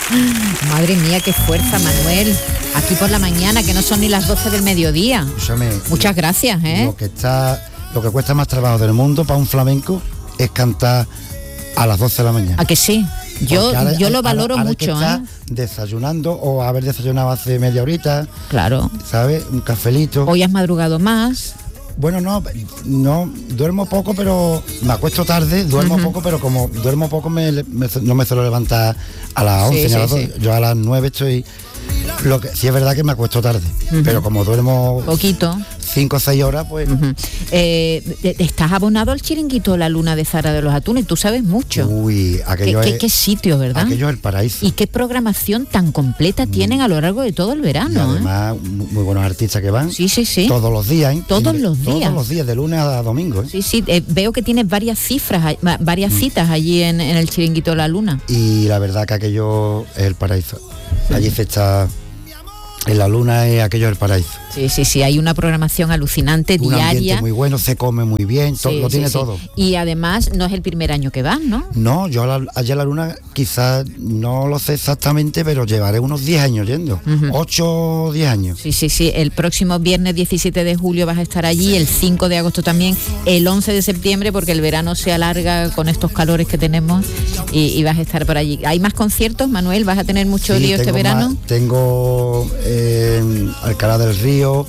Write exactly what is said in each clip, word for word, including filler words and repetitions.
Madre mía, qué fuerza, Manuel. Aquí por la mañana, que no son ni las doce del mediodía. Escúchame, muchas gracias, ¿eh? Lo que está, lo que cuesta más trabajo del mundo para un flamenco es cantar a las doce de la mañana. ¿A que sí? Yo, ahora, yo lo ahora, valoro ahora mucho, que está ¿eh? desayunando o haber desayunado hace media horita. Claro. ¿Sabes? Un cafelito. Hoy has madrugado más. Bueno, no, no, duermo poco, pero me acuesto tarde, duermo uh-huh. poco, pero como duermo poco me, me, no me suelo levantar a las once, sí, sí, a las dos, sí. Yo a las nueve estoy... Lo que sí es verdad que me acuesto tarde, uh-huh. pero como duermo poquito, cinco o seis horas, pues... Uh-huh. Eh, ¿Estás abonado al chiringuito La Luna de Zara de los Atunes? Tú sabes mucho. Uy, aquello ¿Qué, es... qué, qué sitio, ¿verdad? Aquello es el paraíso. ¿Y qué programación tan completa mm. tienen a lo largo de todo el verano? Y además, ¿eh? muy buenos artistas que van. Sí, sí, sí. Todos los días, ¿eh? Todos en, los días. Todos los días, de lunes a domingo, ¿eh? Sí, sí, eh, veo que tienes varias cifras, varias mm. citas allí en, en el chiringuito La Luna. Y la verdad que aquello es el paraíso. Sí. Allí se está... En La Luna es aquello del paraíso. Sí, sí, sí, hay una programación alucinante, un diaria. Ambiente muy bueno, se come muy bien, to- sí, lo tiene sí, sí. todo. Y además no es el primer año que vas, ¿no? No, yo a la, allá a La Luna quizás no lo sé exactamente, pero llevaré unos diez años yendo, uh-huh. ocho o diez años. Sí, sí, sí, el próximo viernes diecisiete de julio vas a estar allí, el cinco de agosto también, el once de septiembre, porque el verano se alarga con estos calores que tenemos y, y vas a estar por allí. ¿Hay más conciertos, Manuel? ¿Vas a tener mucho sí, lío este verano? Más, tengo eh, Alcalá del Río,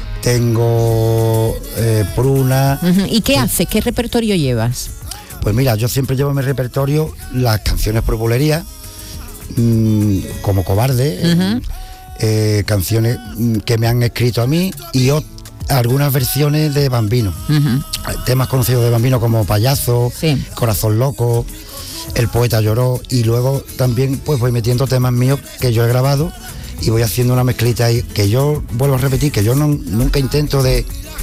tengo eh, Pruna. Uh-huh. ¿Y qué sí. haces? ¿Qué repertorio llevas? Pues mira, yo siempre llevo en mi repertorio las canciones por bulería, mmm, como Cobarde, uh-huh. eh, canciones que me han escrito a mí y o, algunas versiones de Bambino. Uh-huh. Temas conocidos de Bambino como Payaso, sí. Corazón Loco, El Poeta Lloró, y luego también pues voy metiendo temas míos que yo he grabado y voy haciendo una mezclita ahí, que yo vuelvo a repetir, que yo no, nunca intento de,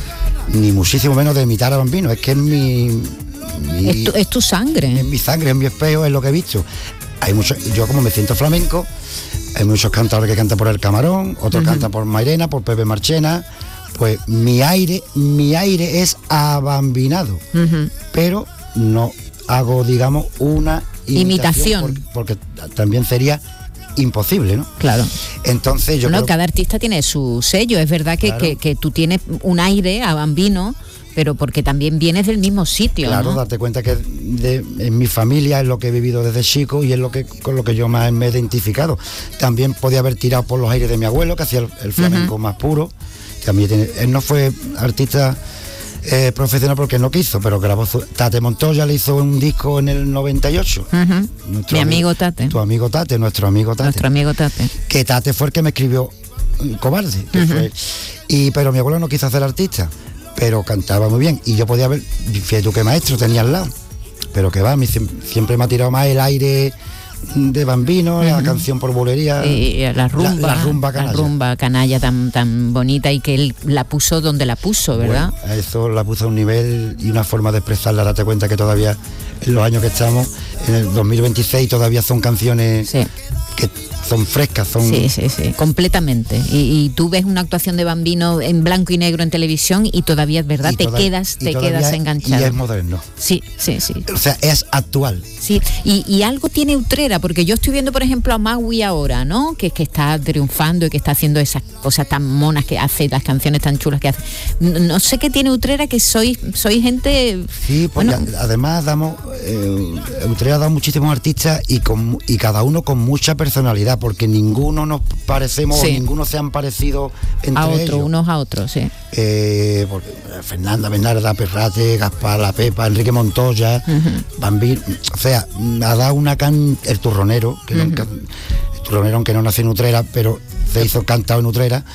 ni muchísimo menos de imitar a Bambino, es que es mi... mi es, tu, es tu sangre. Es mi sangre, es mi espejo, es lo que he visto. Hay mucho, yo como me siento flamenco, hay muchos cantadores que cantan por El Camarón, otros uh-huh. cantan por Mairena, por Pepe Marchena, pues mi aire, mi aire es abambinado, uh-huh. pero no hago, digamos, una imitación, imitación. Porque, porque también sería imposible, ¿no? Claro. Entonces yo no, creo... cada artista tiene su sello. Es verdad que, claro. que, que tú tienes un aire a Bambino, pero porque también vienes del mismo sitio. Claro, ¿no? date cuenta que de, en mi familia es lo que he vivido desde chico y es lo que con lo que yo más me he identificado. También podía haber tirado por los aires de mi abuelo, que hacía el, el flamenco uh-huh. más puro. También tiene, él no fue artista eh, profesional porque no quiso, pero grabó su, Tate Montoya le hizo un disco en el noventa y ocho. Uh-huh. Mi amigo Tate. Tu amigo Tate, nuestro amigo Tate. Nuestro amigo Tate. Que Tate fue el que me escribió Cobarde. Que uh-huh. fue, y, pero mi abuelo no quiso hacer artista, pero cantaba muy bien. Y yo podía ver, fíjate tú qué maestro tenía al lado. Pero que va, a mí siempre me ha tirado más el aire de Bambino, uh-huh. la canción por bulería, y la rumba, la, la rumba canalla, la rumba canalla tan tan bonita y que él la puso donde la puso, ¿verdad? Bueno, eso la puso a un nivel y una forma de expresarla. Date cuenta que todavía en los años que estamos, en el dos mil veintiséis, todavía son canciones sí. que son frescas, son... Sí, sí, sí, completamente. Y, y tú ves una actuación de Bambino en blanco y negro en televisión y todavía es verdad, y te toda, quedas, te quedas enganchado. Y es moderno. Sí, sí, sí. O sea, es actual. Sí, y, y algo tiene Utrera, porque yo estoy viendo, por ejemplo, a Maui ahora, ¿no? Que es que está triunfando y que está haciendo esas cosas tan monas que hace, las canciones tan chulas que hace. No, no sé qué tiene Utrera, que sois, sois gente... Sí, pues bueno, ya, además damos... Eh, Utrera ha dado muchísimos artistas y, con, y cada uno con mucha personalidad, porque ninguno nos parecemos, sí. o ninguno se han parecido entre a otro, ellos. Unos a otros, sí. Eh, porque Fernanda Bernarda, Perrate, Gaspar La Pepa, Enrique Montoya, uh-huh. Bambino, o sea, ha dado una can... El Turronero, que uh-huh. nunca, el Turronero aunque no nació en Utrera, pero se hizo cantado en Utrera,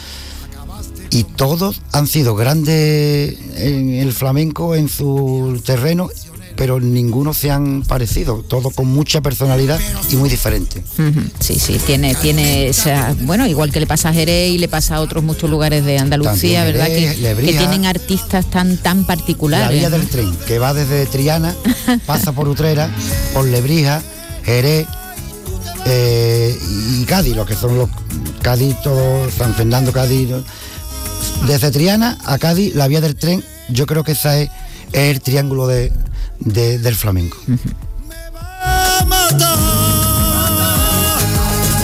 y todos han sido grandes en el flamenco, en su terreno, pero ninguno se han parecido, todos con mucha personalidad y muy diferente. Uh-huh. Sí, sí, tiene, tiene esa, bueno, igual que le pasa a Jerez y le pasa a otros muchos lugares de Andalucía, también, ¿verdad? Jerez, que, Lebrija, que tienen artistas tan tan particulares. La vía del tren, que va desde Triana, pasa por Utrera, por Lebrija, Jerez eh, y Cádiz, lo que son los Cádiz, todo, San Fernando, Cádiz. Desde Triana a Cádiz, la vía del tren, yo creo que esa es, es el triángulo de De, del flamenco. Uh-huh.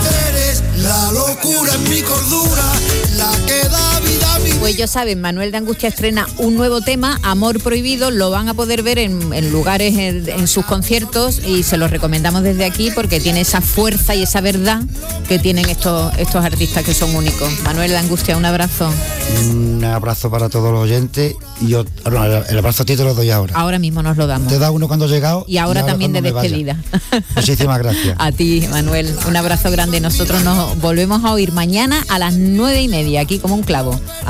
ellos saben, Manuel de Angustia estrena un nuevo tema, Amor Prohibido, lo van a poder ver en, en lugares, en, en sus conciertos, y se los recomendamos desde aquí porque tiene esa fuerza y esa verdad que tienen estos, estos artistas que son únicos. Manuel de Angustia, un abrazo. Un abrazo para todos los oyentes y yo, no, el abrazo a ti te lo doy ahora. Ahora mismo nos lo damos. Te da uno cuando he llegado. Y ahora, y ahora también de despedida. Muchísimas gracias. A ti, Manuel, un abrazo grande. Nosotros nos volvemos a oír mañana a las nueve y media, aquí como un clavo.